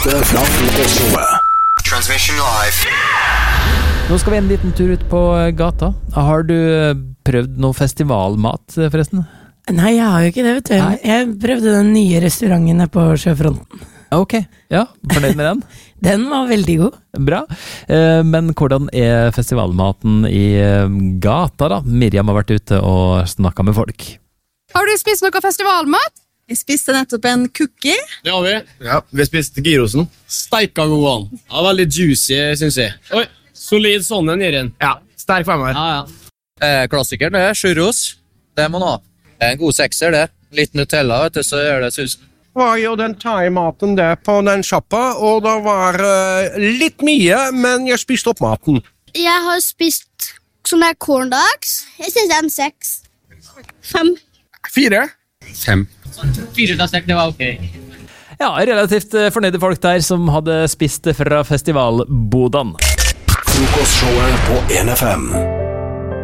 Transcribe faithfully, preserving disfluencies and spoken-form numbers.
Det er fra frokostshowet. Transmission live. Nå skal vi en liten tur ut på gata. Har du prøvd noe festivalmat, forresten? Nei, jeg har jo ikke det, vet du. Nei. Jeg prøvde den nye restauranten på Sjøfronten. Ok, ja, fornøyd med den? Den var veldig god. Bra. Eh, Men hvordan er festivalmaten i eh, gata da? Miriam har vært ute og snakket med folk. Har du spist noe festivalmat? Jeg spiste nettopp en cookie. Det har vi. Ja, vi spiste gyrosen. Steika god an. Ja, veldig juicy, synes jeg. Oi, solid sånn en i den. Ja, sterk femmer. Ja, ja. Eh, klassikeren det er churros. Det må man ha. Det er en god sekser det. Litt Nutella, vet du, så gjør det susen. Var jo den thai-maten der på den shoppa, og det var uh, litt mye, men jeg spiste opp maten. Jeg har spist sånne corn dogs. Jeg synes det er en seks. Fem. Fire. Fem. Fire til seks, det var ok. Ja, relativt eh, fornøyde folk der som hadde spist fra festivalbodan. Frokostshowet på en F M.